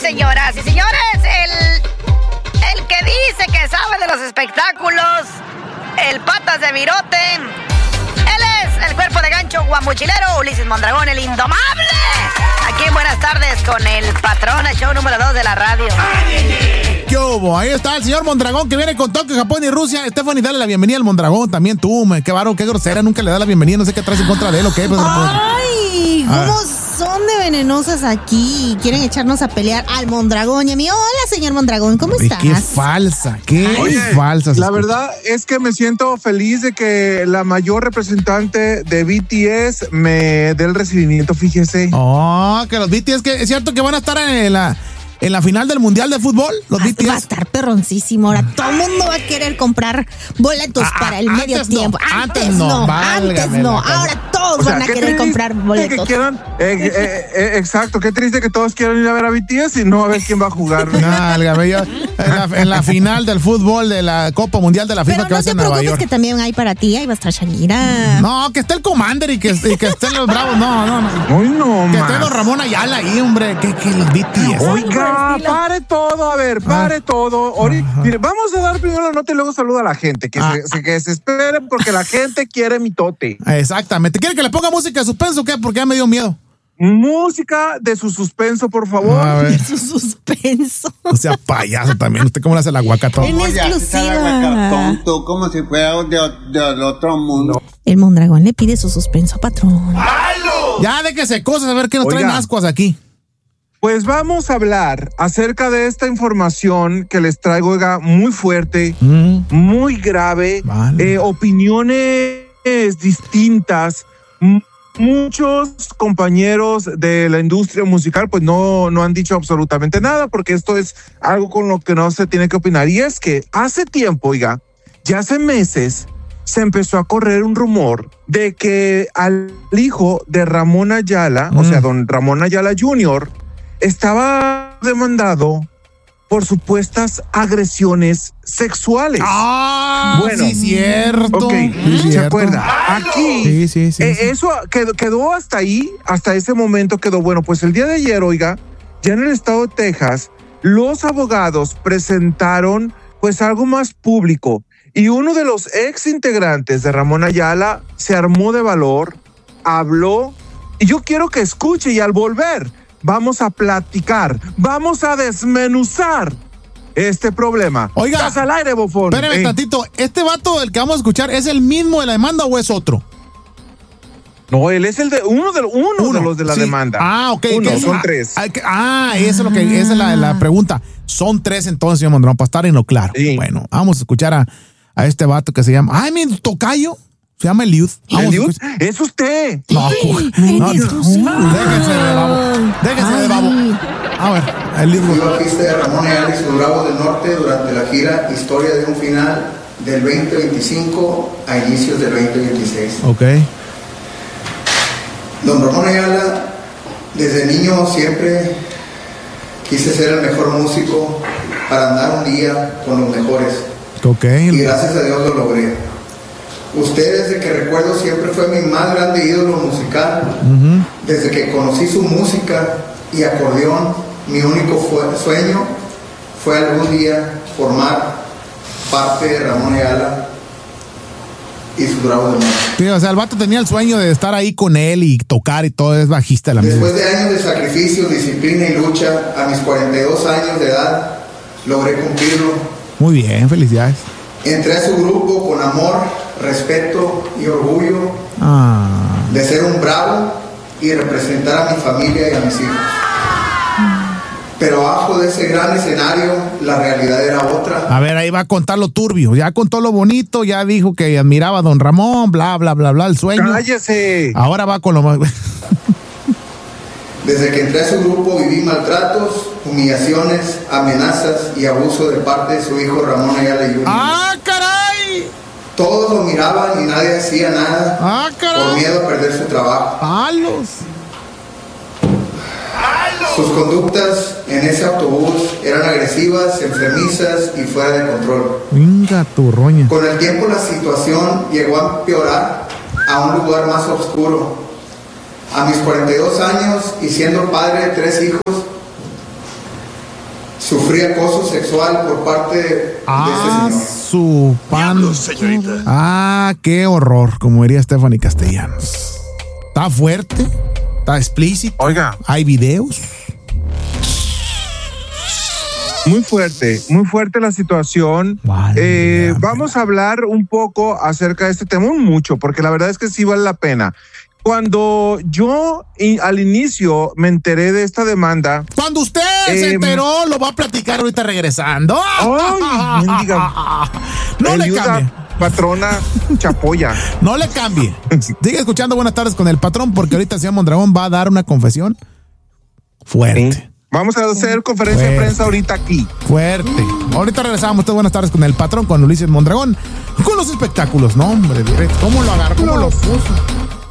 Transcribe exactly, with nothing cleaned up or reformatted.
señoras y señores, el, el que dice que sabe de los espectáculos, el patas de virote, él es el cuerpo de gancho guamuchilero, Ulises Mondragón, el indomable. Aquí en Buenas Tardes con el patrón, el show número dos de la radio. ¿Qué hubo? Ahí está el señor Mondragón que viene con Tokio, Japón y Rusia. Stephanie, dale la bienvenida al Mondragón. También tú, me, qué baro, qué grosera. Nunca le da la bienvenida. No sé qué traes en contra de él o qué. Pues, Ay, pues, ¿cómo ah. son de venenosas aquí? Quieren echarnos a pelear al Mondragón y a mí. Hola, señor Mondragón, ¿cómo estás? Qué falsa, qué Oye, falsa. La verdad es que me siento feliz de que la mayor representante de B T S me dé el recibimiento, fíjese. Oh, que los B T S, que es cierto que van a estar en la... En la final del Mundial de Fútbol, los B T S. Va a estar perroncísimo. Ahora todo el mundo va a querer comprar boletos Ah, para el antes medio no, tiempo. antes Antes no, no, válgame antes no. la Ahora todos O sea, van a qué querer triste comprar boletos. Que quieran, eh, eh, eh, exacto, qué triste que todos quieran ir a ver a B T S y no a ver quién va a jugar. Válgame, yo, en, la, en la final del fútbol de la Copa Mundial de la FIFA Pero que va a no ser te en Nueva preocupes York. que también hay para ti. Ahí va a estar Shakira. No, que esté el Commander y que, y que estén los Bravos. No, no, no. Uy, no, Que más. esté don Ramón Ayala ahí, hombre. Que, que los B T S. Oiga, pare todo, a ver, pare todo. Ahorita, mire, vamos a dar primero la nota y luego saludo a la gente. Que, Ah. se, que se esperen porque la gente quiere mi tote. Exactamente. ¿Quiere que le ponga música de suspenso o qué? Porque ya me dio miedo. Música de su suspenso, por favor. A ver. Su suspenso. O sea, payaso también. ¿Usted cómo le hace la guacata? En exclusiva. Tonto, como si fuera de, del otro mundo. El Mondragón le pide su suspenso, patrón. Ya déjese cosas, a ver qué nos Oiga. traen ascuas aquí. Pues vamos a hablar acerca de esta información que les traigo, oiga, muy fuerte, Mm. muy grave, Vale. eh, opiniones distintas. M- Muchos compañeros de la industria musical pues no, no han dicho absolutamente nada porque esto es algo con lo que no se tiene que opinar. Y es que hace tiempo, oiga, ya hace meses se empezó a correr un rumor de que al hijo de Ramón Ayala, Mm. o sea, don Ramón Ayala junior, estaba demandado por supuestas agresiones sexuales. Ah, Bueno. sí, cierto. Ok, Sí, ¿se cierto. acuerda? Aquí, Sí, sí, sí. eh, sí. eso quedó, quedó hasta ahí, hasta ese momento quedó bueno. Pues el día de ayer, oiga, ya en el estado de Texas, los abogados presentaron pues algo más público y uno de los ex integrantes de Ramón Ayala se armó de valor, habló y yo quiero que escuche y al volver vamos a platicar, vamos a desmenuzar este problema. Oiga, Estás al aire, bofón. Espérame Eh, tantito. ¿Este vato del que vamos a escuchar es el mismo de la demanda o es otro? No, él es el de uno de uno, de los de la sí. demanda. Ah, ok. Uno, que- son ah, tres. ah, que- Ah, eso es lo que, esa es la, la pregunta. Son tres entonces, señor Mondragón, para estar en lo claro. Sí. Bueno, vamos a escuchar a, a este vato que se llama. Ay, mi tocayo. Se llama Eliud. Vamos a ¿Eliud? escuchar- Es usted. No, no, déjense de babo. Déjense de babo. A ver, Eliud. Fui bajista de Ramón Ayala y sus Bravos del Norte durante la gira Historia de un Final del veinte veinticinco a inicios del veinte veintiséis. Ok. Don Ramón Ayala, desde niño siempre quise ser el mejor músico para andar un día con los mejores. Ok. Y gracias a Dios lo logré. Usted, desde que recuerdo, siempre fue mi más grande ídolo musical. Ujú. Desde que conocí su música y acordeón, mi único fue- sueño fue algún día formar parte de Ramón Ayala y sus Bravos del Norte. Sí, o sea, el vato tenía el sueño de estar ahí con él y tocar y todo, es bajista de la Después misma. de años de sacrificio, disciplina y lucha, a mis cuarenta y dos años de edad, logré cumplirlo. Muy bien, felicidades. Entré a su grupo con amor, respeto y orgullo Ah. de ser un bravo y representar a mi familia y a mis hijos. Pero abajo de ese gran escenario, la realidad era otra. A ver, ahí va a contar lo turbio. Ya contó lo bonito, ya dijo que admiraba a don Ramón, bla, bla, bla, bla, el sueño. Cállese. Ahora va con lo más. Desde que entré a su grupo viví maltratos, humillaciones, amenazas y abuso de parte de su hijo Ramón Ayala junior ¡Ah, caray! Todos lo miraban y nadie hacía nada ¡Ah, por caray! miedo a perder su trabajo. ¡Palos! Sus conductas en ese autobús eran agresivas, enfermizas y fuera de control. Venga, tu roña. Con el tiempo la situación llegó a empeorar a un lugar más oscuro. A mis cuarenta y dos años y siendo padre de tres hijos, sufrí acoso sexual por parte de Ah, ese señor. su pan. señorita. Ah, qué horror, como diría Stephanie Castellanos. Está fuerte, está explícito. Oiga, Hay videos. muy fuerte, muy fuerte la situación. Vale, Eh, vale. vamos a hablar un poco acerca de este tema, un mucho, porque la verdad es que sí vale la pena. Cuando yo y, al inicio me enteré de esta demanda, Cuando usted se Eh, enteró, lo va a platicar ahorita regresando. ¡ay, mendiga! No le ayuda, cambie. patrona Chapoya. No le cambie. Sigue escuchando Buenas tardes con el patrón, porque ahorita el señor Mondragón va a dar una confesión fuerte. Sí. Vamos a hacer conferencia de Fuerte. prensa ahorita aquí. Fuerte. Ahorita regresamos. Ustedes Buenas tardes con el patrón, con Ulises Mondragón, con los espectáculos. No, hombre, directo. ¿Cómo lo agarró? ¿Cómo lo puso?